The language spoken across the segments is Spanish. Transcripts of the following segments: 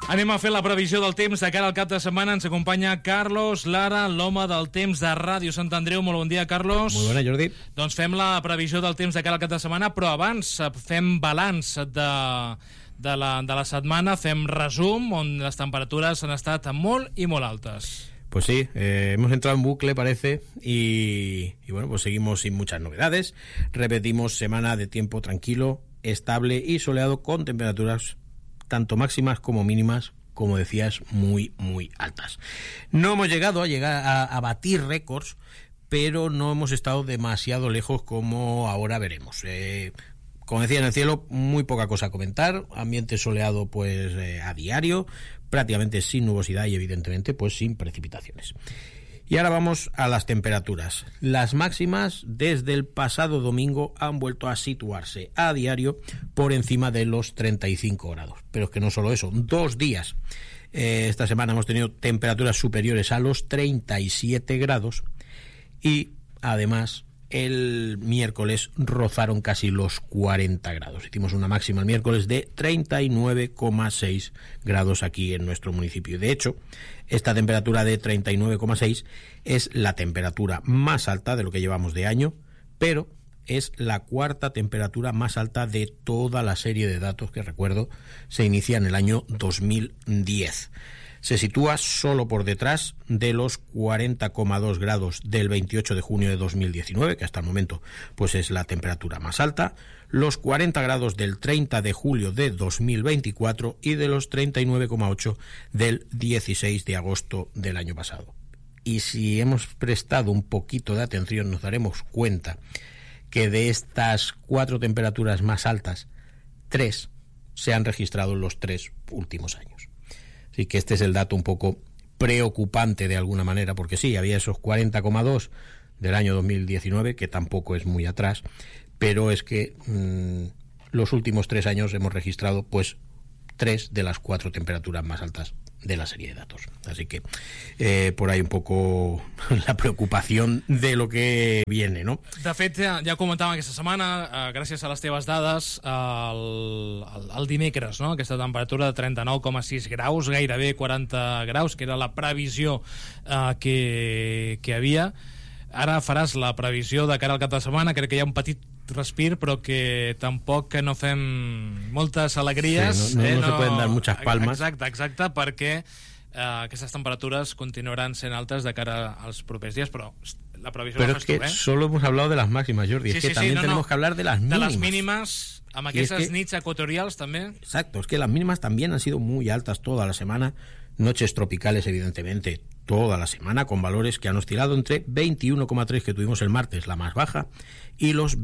Anem a fer la previsió del temps de cara al cap de setmana. Ens acompanya Carlos Lara, l'home del temps de Ràdio Sant Andreu. Molt bon dia, Carlos. Molt bona, Jordi. Doncs fem la previsió del temps de cara al cap de setmana, però abans fem balanç de la setmana, fem resum, on les temperatures han estat molt i molt altes. Pues sí, hemos entrado en bucle, parece, y bueno, pues seguimos sin muchas novedades. Repetimos semana de tiempo tranquilo, estable y soleado, con temperaturas tanto máximas como mínimas, como decías, muy, muy altas. No hemos llegado a batir récords, pero no hemos estado demasiado lejos, como ahora veremos. Como decía, en el cielo muy poca cosa a comentar, ambiente soleado pues a diario, prácticamente sin nubosidad y evidentemente pues sin precipitaciones. Y ahora vamos a las temperaturas. Las máximas desde el pasado domingo han vuelto a situarse a diario por encima de los 35 grados. Pero es que no solo eso, 2 días. Esta semana hemos tenido temperaturas superiores a los 37 grados y además el miércoles rozaron casi los 40 grados. Hicimos una máxima el miércoles de 39,6 grados aquí en nuestro municipio. De hecho, esta temperatura de 39,6 es la temperatura más alta de lo que llevamos de año, pero es la cuarta temperatura más alta de toda la serie de datos que, recuerdo, se inicia en el año 2010. Se sitúa solo por detrás de los 40,2 grados del 28 de junio de 2019, que hasta el momento pues es la temperatura más alta, los 40 grados del 30 de julio de 2024 y de los 39,8 del 16 de agosto del año pasado. Y si hemos prestado un poquito de atención, nos daremos cuenta que de estas 4 temperaturas más altas, 3 se han registrado en los 3 últimos años. Así que este es el dato un poco preocupante de alguna manera, porque sí, había esos 40,2 del año 2019, que tampoco es muy atrás, pero es que los últimos 3 años hemos registrado pues 3 de las 4 temperaturas más altas de la serie de datos. Así que por ahí un poco la preocupación de lo que viene, no? De fet, ja comentàvem aquesta setmana, gràcies a les teves dades, el dimecres, no? Aquesta temperatura de 39,6 graus, gairebé 40 graus, que era la previsió que havia. Ara faràs la previsió de cara al cap de setmana. Crec que hi ha un petit respir, però que tampoc que no fem moltes alegries. Sí, no se pueden dar muchas palmas. Exacte, perquè aquestes temperatures continuaran sent altes de cara als propers dies, però la previsió pero la fas tu, es que solo hemos hablado de las máximas, Jordi. Sí, es que también tenemos que hablar de las mínimas. De les mínimes, amb aquestes nits equatorials també. Exacto, es que las mínimas también han sido muy altas toda la semana. Noches tropicales, evidentemente, toda la semana, con valores que han oscilado entre 21,3 que tuvimos el martes, la más baja, y los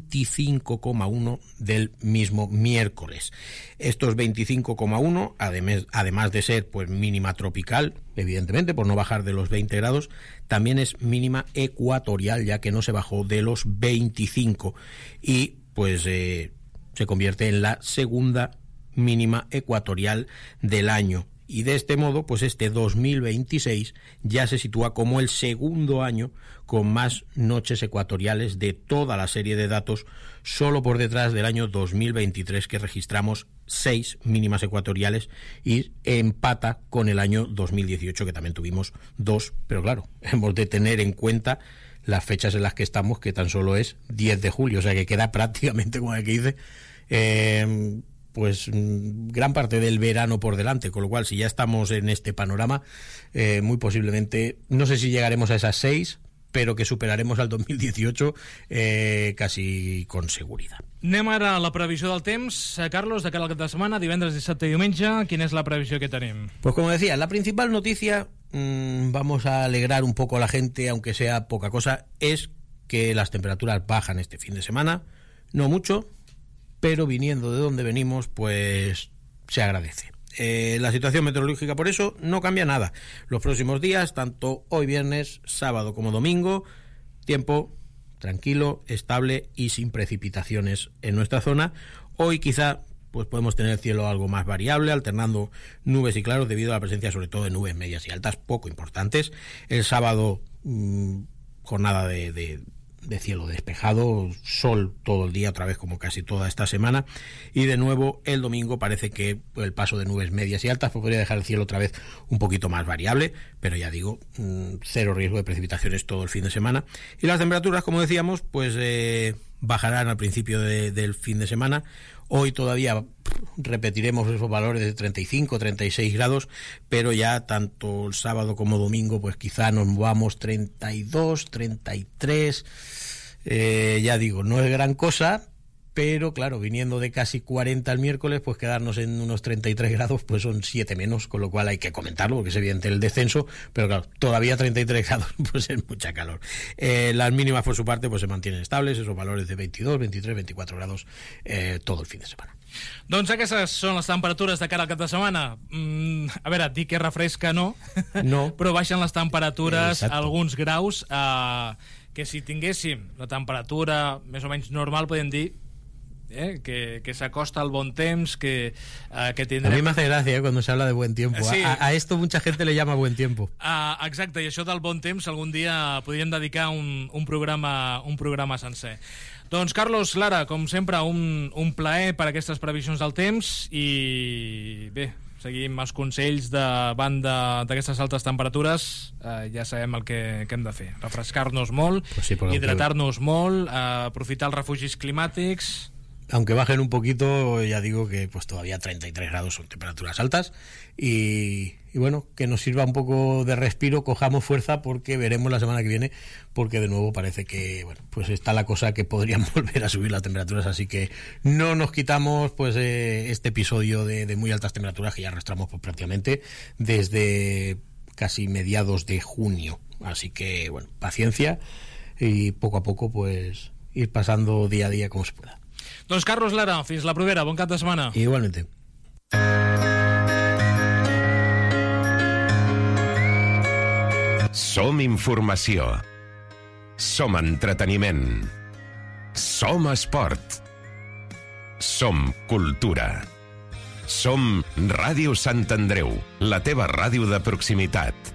25,1 del mismo miércoles. Estos 25,1, además de ser pues mínima tropical, evidentemente, por no bajar de los 20 grados, también es mínima ecuatorial, ya que no se bajó de los 25, y pues se convierte en la segunda mínima ecuatorial del año. Y de este modo, pues este 2026 ya se sitúa como el segundo año con más noches ecuatoriales de toda la serie de datos, solo por detrás del año 2023, que registramos 6 mínimas ecuatoriales, y empata con el año 2018, que también tuvimos 2, pero claro, hemos de tener en cuenta las fechas en las que estamos, que tan solo es 10 de julio, o sea que queda prácticamente, como el que dice, pues gran parte del verano por delante, con lo cual si ya estamos en este panorama, muy posiblemente, no sé si llegaremos a esas 6, pero que superaremos al 2018 casi con seguridad. Anem ara a la previsió del temps, Carlos, de cara al cap de setmana, divendres, dissabte i diumenge. Quina és la previsió que tenim? Pues como decía, la principal noticia, vamos a alegrar un poco a la gente, aunque sea poca cosa, es que las temperaturas bajan este fin de semana, no mucho, pero viniendo de donde venimos, pues se agradece. La situación meteorológica, por eso, no cambia nada. Los próximos días, tanto hoy viernes, sábado como domingo, tiempo tranquilo, estable y sin precipitaciones en nuestra zona. Hoy quizá pues podemos tener cielo algo más variable, alternando nubes y claros, debido a la presencia sobre todo de nubes medias y altas poco importantes. El sábado, jornada de de cielo despejado, sol todo el día, otra vez como casi toda esta semana, y de nuevo el domingo parece que el paso de nubes medias y altas podría dejar el cielo otra vez un poquito más variable, pero ya digo, cero riesgo de precipitaciones todo el fin de semana. Y las temperaturas, como decíamos, pues bajarán al principio del fin de semana. Hoy todavía repetiremos esos valores de 35, 36 grados, pero ya tanto el sábado como domingo, pues quizá nos movamos 32, 33. Ya digo, no es gran cosa, pero claro, viniendo de casi 40 el miércoles, pues quedarnos en unos 33 grados, pues son 7 menos, con lo cual hay que comentarlo, porque es evidente el descenso, pero claro, todavía 33 grados, pues es mucha calor. Las mínimas, por su parte, pues se mantienen estables, esos valores de 22, 23, 24 grados todo el fin de semana. Doncs aquestes són les temperatures de cara al cap de setmana. A veure, dir que refresca no, però baixen les temperatures alguns graus, que si tinguéssim la temperatura més o menys normal, podem dir que se acosta al buen temps, que tendrem... A mí me hace gracia cuando se habla de buen tiempo. Sí. A esto mucha gente le llama buen tiempo. Exacte, i això del bon temps algun dia podríem dedicar un programa sencer. Doncs Carlos, Lara, com sempre, un plaer per aquestes previsions del temps i bé, seguim els consells davant d'aquestes altes temperatures. Ja sabem el que hem de fer, refrescar-nos molt, pues sí, hidratar-nos molt, aprofitar els refugis climàtics. Aunque bajen un poquito, ya digo que pues todavía 33 grados son temperaturas altas y bueno, que nos sirva un poco de respiro, cojamos fuerza porque veremos la semana que viene, porque de nuevo parece que bueno, pues está la cosa que podrían volver a subir las temperaturas, así que no nos quitamos pues este episodio de muy altas temperaturas que ya arrastramos pues, prácticamente desde casi mediados de junio, así que bueno, paciencia y poco a poco pues ir pasando día a día como se pueda. Doncs Carlos Lara, fins la propera, bon cap de setmana. Igualmente. Som informació. Som entreteniment. Som esport. Som cultura. Som Ràdio Sant Andreu, la teva ràdio de proximitat.